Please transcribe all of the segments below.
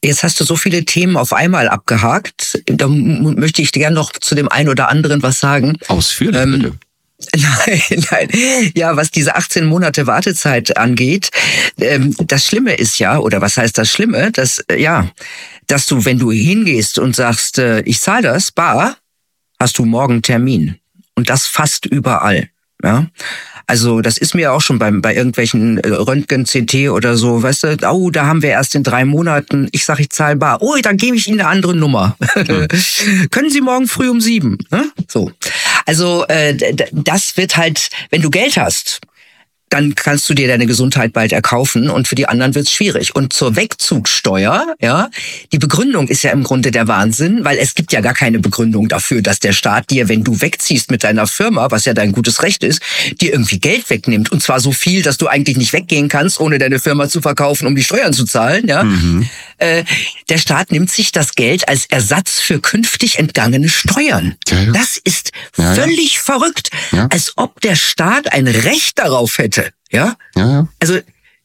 Jetzt hast du so viele Themen auf einmal abgehakt. Da möchte ich gerne noch zu dem einen oder anderen was sagen. Ausführlich, bitte. Nein. Ja, was diese 18 Monate Wartezeit angeht, das Schlimme ist ja, oder was heißt das Schlimme, dass du, wenn du hingehst und sagst, ich zahle das bar, hast du morgen Termin. Und das fast überall. Ja. Also das ist mir auch schon bei irgendwelchen Röntgen, CT oder so, weißt du, da haben wir erst in 3 Monaten, ich sag, ich zahle bar. Oh, dann gebe ich Ihnen eine andere Nummer. Können Sie morgen früh um 7? Ne? So. Also das wird halt, wenn du Geld hast, dann kannst du dir deine Gesundheit bald erkaufen und für die anderen wird's schwierig. Und zur Wegzugsteuer, ja, die Begründung ist ja im Grunde der Wahnsinn, weil es gibt ja gar keine Begründung dafür, dass der Staat dir, wenn du wegziehst mit deiner Firma, was ja dein gutes Recht ist, dir irgendwie Geld wegnimmt. Und zwar so viel, dass du eigentlich nicht weggehen kannst, ohne deine Firma zu verkaufen, um die Steuern zu zahlen, ja. Der Staat nimmt sich das Geld als Ersatz für künftig entgangene Steuern. Ja. Das ist völlig verrückt. Ja. Als ob der Staat ein Recht darauf hätte. Ja? Also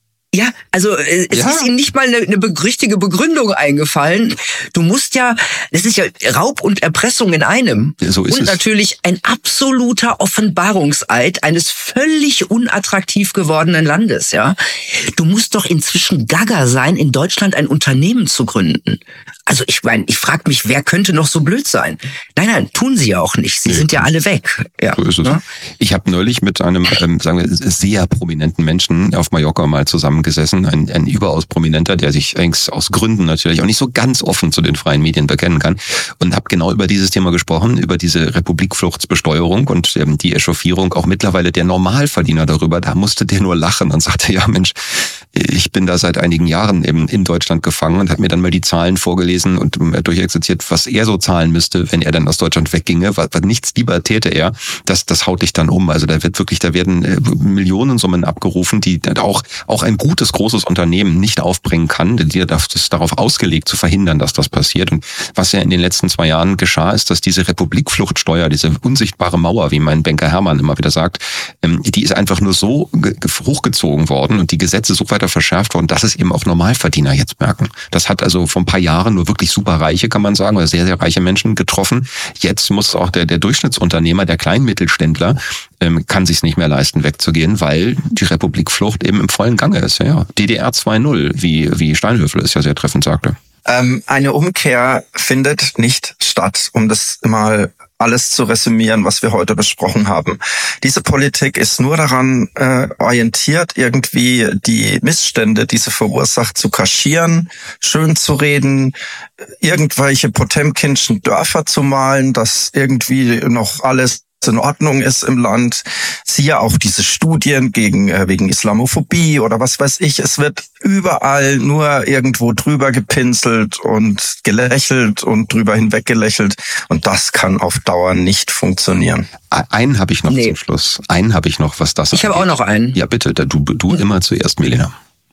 es ist ihm nicht mal eine richtige Begründung eingefallen. Du musst das ist ja Raub und Erpressung in einem. Ja, so ist und es. Natürlich ein absoluter Offenbarungseid eines völlig unattraktiv gewordenen Landes, ja. Du musst doch inzwischen gaga sein, in Deutschland ein Unternehmen zu gründen. Also ich meine, ich frage mich, wer könnte noch so blöd sein? Nein, tun sie ja auch nicht. Sie sind ja alle weg. Ja. So ist es. Ja? Ich habe neulich mit einem, sagen wir, sehr prominenten Menschen auf Mallorca mal zusammengesessen. Ein überaus prominenter, der sich eigentlich aus Gründen natürlich auch nicht so ganz offen zu den freien Medien bekennen kann. Und habe genau über dieses Thema gesprochen, über diese Republikfluchtsbesteuerung und die Echauffierung auch mittlerweile der Normalverdiener darüber. Da musste der nur lachen und sagte, ja Mensch, ich bin da seit einigen Jahren eben in Deutschland gefangen und hat mir dann mal die Zahlen vorgelesen und durchexerziert, was er so zahlen müsste, wenn er dann aus Deutschland wegginge. Was nichts lieber täte er. Das haut dich dann um. Also da werden Millionensummen abgerufen, die auch ein gutes, großes Unternehmen nicht aufbringen kann. Das ist darauf ausgelegt, zu verhindern, dass das passiert. Und was ja in den letzten 2 Jahren geschah, ist, dass diese Republikfluchtsteuer, diese unsichtbare Mauer, wie mein Banker Hermann immer wieder sagt, die ist einfach nur so hochgezogen worden und die Gesetze so weiter verschärft worden, dass es eben auch Normalverdiener jetzt merken. Das hat also vor ein paar Jahren nur wirklich super Reiche, kann man sagen, oder sehr, sehr reiche Menschen getroffen. Jetzt muss auch der Durchschnittsunternehmer, der Kleinmittelständler, kann sich's nicht mehr leisten, wegzugehen, weil die Republikflucht eben im vollen Gange ist. Ja. DDR 2.0, wie Steinhöfel es ja sehr treffend sagte. Eine Umkehr findet nicht statt, um das mal alles zu resümieren, was wir heute besprochen haben. Diese Politik ist nur daran orientiert, irgendwie die Missstände, die sie verursacht, zu kaschieren, schön zu reden, irgendwelche Potemkinschen Dörfer zu malen, dass irgendwie noch alles in Ordnung ist im Land. Siehe auch diese Studien wegen Islamophobie oder was weiß ich. Es wird überall nur irgendwo drüber gepinselt und gelächelt und drüber hinweg gelächelt. Und das kann auf Dauer nicht funktionieren. Einen habe ich noch zum Schluss. Einen habe ich noch, was das Ich habe auch noch einen. Ja, bitte. Du immer zuerst, Milena.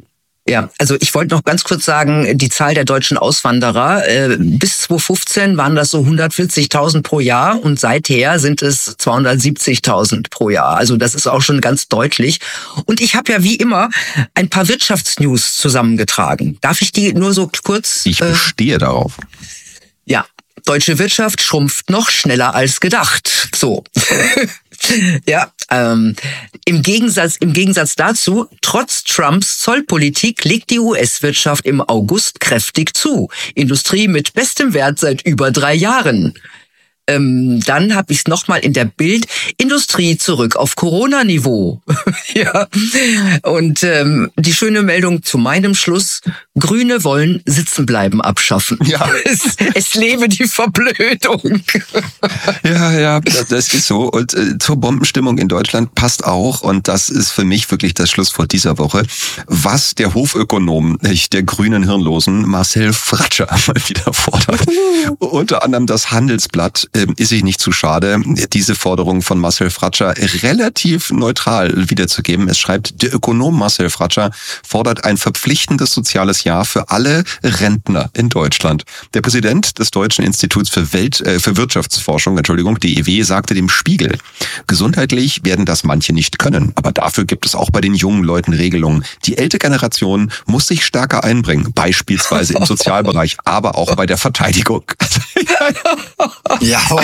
Ja, also ich wollte noch ganz kurz sagen, die Zahl der deutschen Auswanderer, bis 2015 waren das so 140.000 pro Jahr und seither sind es 270.000 pro Jahr. Also das ist auch schon ganz deutlich. Und ich habe ja wie immer ein paar Wirtschaftsnews zusammengetragen. Darf ich die nur so kurz? Ich bestehe darauf. Ja, deutsche Wirtschaft schrumpft noch schneller als gedacht. So. Ja, im Gegensatz dazu, trotz Trumps Zollpolitik legt die US-Wirtschaft im August kräftig zu. Industrie mit bestem Wert seit über 3 Jahren. Dann habe ich es nochmal in der Bild, Industrie zurück auf Corona-Niveau. Ja. Und die schöne Meldung zu meinem Schluss, Grüne wollen Sitzenbleiben abschaffen. Ja. Es lebe die Verblödung. Ja, das ist so. Und zur Bombenstimmung in Deutschland passt auch, und das ist für mich wirklich das Schlusswort dieser Woche, was der Hofökonom der grünen Hirnlosen Marcel Fratscher mal wieder fordert. Unter anderem das Handelsblatt ist sich nicht zu schade, diese Forderung von Marcel Fratscher relativ neutral wiederzugeben. Es schreibt, der Ökonom Marcel Fratscher fordert ein verpflichtendes soziales Jahr für alle Rentner in Deutschland. Der Präsident des Deutschen Instituts für Wirtschaftsforschung, DIW, sagte dem Spiegel, gesundheitlich werden das manche nicht können, aber dafür gibt es auch bei den jungen Leuten Regelungen. Die ältere Generation muss sich stärker einbringen, beispielsweise im Sozialbereich, aber auch bei der Verteidigung. Jawohl.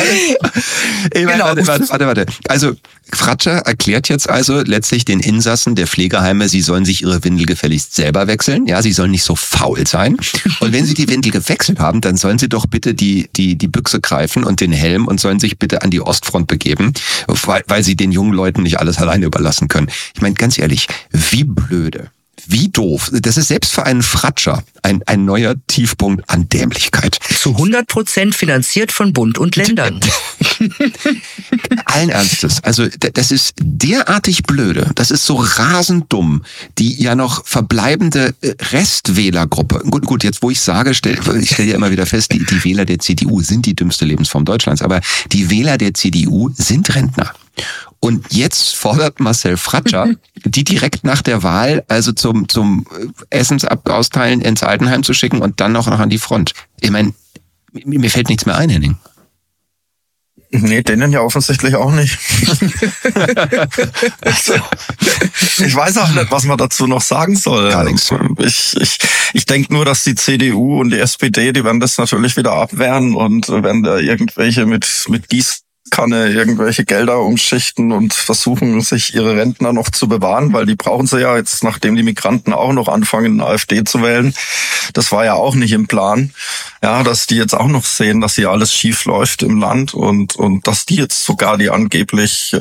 Warte. Also Fratscher erklärt jetzt also letztlich den Insassen der Pflegeheime, sie sollen sich ihre Windel gefälligst selber wechseln. Ja, sie sollen nicht so faul sein. Und wenn sie die Windel gewechselt haben, dann sollen sie doch bitte die Büchse greifen und den Helm und sollen sich bitte an die Ostfront begeben, weil sie den jungen Leuten nicht alles alleine überlassen können. Ich meine, ganz ehrlich, wie blöde. Wie doof. Das ist selbst für einen Fratscher ein neuer Tiefpunkt an Dämlichkeit. Zu 100% finanziert von Bund und Ländern. Allen Ernstes. Also das ist derartig blöde. Das ist so rasend dumm. Die ja noch verbleibende Restwählergruppe. Gut, jetzt wo ich sage, ich stelle ja immer wieder fest, die Wähler der CDU sind die dümmste Lebensform Deutschlands. Aber die Wähler der CDU sind Rentner. Und jetzt fordert Marcel Fratscher, die direkt nach der Wahl also zum Essensausteilen ins Altenheim zu schicken und dann noch an die Front. Ich meine, mir fällt nichts mehr ein, Henning. Nee, denen ja offensichtlich auch nicht. Also, ich weiß auch nicht, was man dazu noch sagen soll. Gar nichts. Ich denke nur, dass die CDU und die SPD, die werden das natürlich wieder abwehren und werden da irgendwelche mit Gießkanne irgendwelche Gelder umschichten und versuchen, sich ihre Rentner noch zu bewahren, weil die brauchen sie ja jetzt, nachdem die Migranten auch noch anfangen, AfD zu wählen. Das war ja auch nicht im Plan. Ja, dass die jetzt auch noch sehen, dass hier alles schief läuft im Land und dass die jetzt sogar die angeblich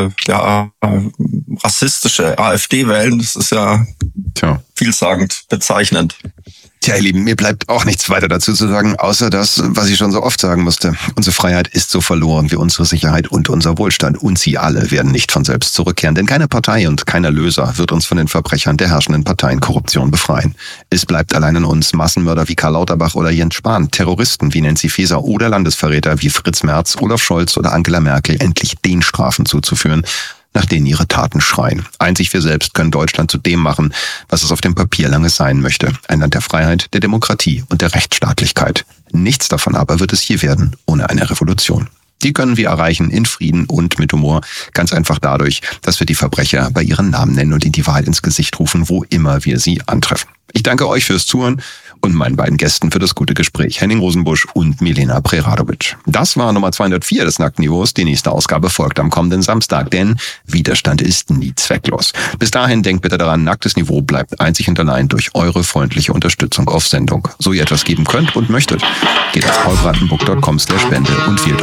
rassistische AfD wählen, das ist ja vielsagend, bezeichnend. Tja, ihr Lieben, mir bleibt auch nichts weiter dazu zu sagen, außer das, was ich schon so oft sagen musste. Unsere Freiheit ist so verloren wie unsere Sicherheit und unser Wohlstand. Und sie alle werden nicht von selbst zurückkehren. Denn keine Partei und kein Erlöser wird uns von den Verbrechern der herrschenden Parteienkorruption befreien. Es bleibt allein an uns, Massenmörder wie Karl Lauterbach oder Jens Spahn, Terroristen wie Nancy Faeser oder Landesverräter wie Fritz Merz, Olaf Scholz oder Angela Merkel endlich den Strafen zuzuführen, nach denen ihre Taten schreien. Einzig wir selbst können Deutschland zu dem machen, was es auf dem Papier lange sein möchte. Ein Land der Freiheit, der Demokratie und der Rechtsstaatlichkeit. Nichts davon aber wird es hier werden, ohne eine Revolution. Die können wir erreichen in Frieden und mit Humor. Ganz einfach dadurch, dass wir die Verbrecher bei ihren Namen nennen und ihnen die Wahrheit ins Gesicht rufen, wo immer wir sie antreffen. Ich danke euch fürs Zuhören und meinen beiden Gästen für das gute Gespräch, Henning Rosenbusch und Milena Preradovic. Das war Nummer 204 des Nackten Niveaus. Die nächste Ausgabe folgt am kommenden Samstag, denn Widerstand ist nie zwecklos. Bis dahin denkt bitte daran, Nacktes Niveau bleibt einzig und allein durch eure freundliche Unterstützung auf Sendung. So ihr etwas geben könnt und möchtet, geht auf paulbrandenburg.com/Spende und wählt